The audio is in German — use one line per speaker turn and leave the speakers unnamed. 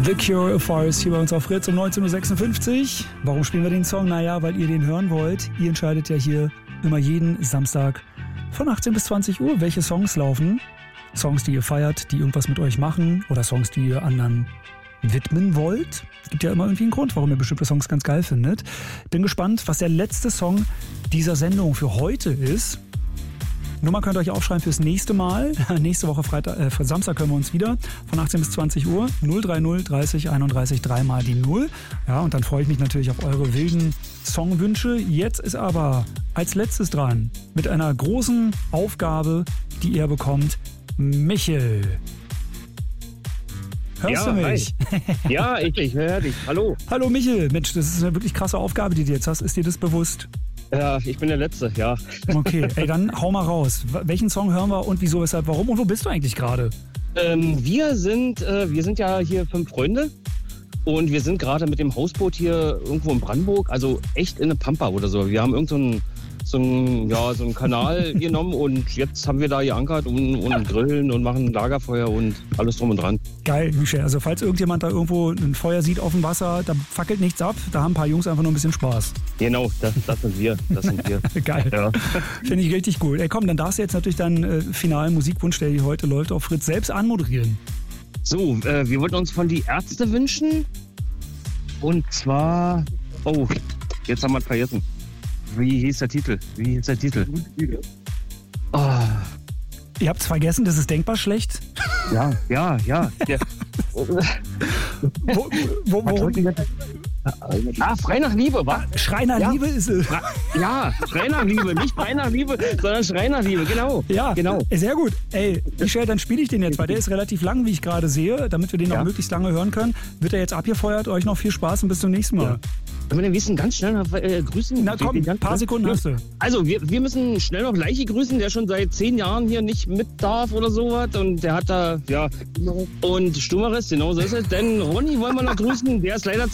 The Cure of Forest hier bei uns auf Fritz um 19.56 Uhr. Warum spielen wir den Song? Naja, weil ihr den hören wollt. Ihr entscheidet ja hier immer jeden Samstag von 18 bis 20 Uhr, welche Songs laufen. Songs, die ihr feiert, die irgendwas mit euch machen oder Songs, die ihr anderen widmen wollt. Es gibt ja immer irgendwie einen Grund, warum ihr bestimmte Songs ganz geil findet. Bin gespannt, was der letzte Song dieser Sendung für heute ist. Nummer könnt ihr euch aufschreiben fürs nächste Mal. Nächste Woche Samstag hören wir uns wieder von 18 bis 20 Uhr. 030 30 31 3 mal die 0. Ja, und dann freue ich mich natürlich auf eure wilden Songwünsche. Jetzt ist aber als letztes dran mit einer großen Aufgabe, die ihr bekommt, Michel. Hörst du mich?
Hi. Ja, ich höre dich. Hallo.
Hallo Michel. Mensch, das ist eine wirklich krasse Aufgabe, die du jetzt hast. Ist dir das bewusst?
Ja, ich bin der Letzte, ja.
Okay, ey, dann hau mal raus. Welchen Song hören wir und wieso, weshalb, warum und wo bist du eigentlich gerade?
Wir sind ja hier 5 Freunde und wir sind gerade mit dem Hausboot hier irgendwo in Brandenburg, also echt in der Pampa oder so. Wir haben so einen Kanal genommen und jetzt haben wir da geankert und grillen und machen Lagerfeuer und alles drum und dran.
Geil, Michel. Also falls irgendjemand da irgendwo ein Feuer sieht auf dem Wasser, da fackelt nichts ab, da haben ein paar Jungs einfach nur ein bisschen Spaß.
Genau, das sind wir.
Geil. Ja. Finde ich richtig gut. Ey komm, dann darfst du jetzt natürlich deinen finalen Musikwunsch, der hier heute läuft, auf Fritz selbst anmoderieren.
So, wir wollten uns von die Ärzte wünschen und zwar, jetzt haben wir es vergessen. Wie hieß der Titel?
Oh. Ihr habt es vergessen, das ist denkbar schlecht?
Ja. Frei nach Liebe, was?
Schrei nach Liebe ist es.
Ja, Schrei nach Liebe, nicht Frei nach Liebe, sondern Schrei nach Liebe, genau.
Ja,
genau.
Sehr gut. Ey, Michel, dann spiele ich den jetzt, weil der ist relativ lang, wie ich gerade sehe, damit wir den auch möglichst lange hören können. Wird er jetzt abgefeuert? Euch noch viel Spaß und bis zum nächsten Mal.
Ja. Können wir den Wissen ganz schnell noch grüßen?
Na komm, ein paar Sekunden hast du.
Also, wir müssen schnell noch Leichi grüßen, der schon seit 10 Jahren hier nicht mit darf oder sowas. Und der hat da, und Stummeres, genau so ist es. Denn Ronny wollen wir noch grüßen, der ist leider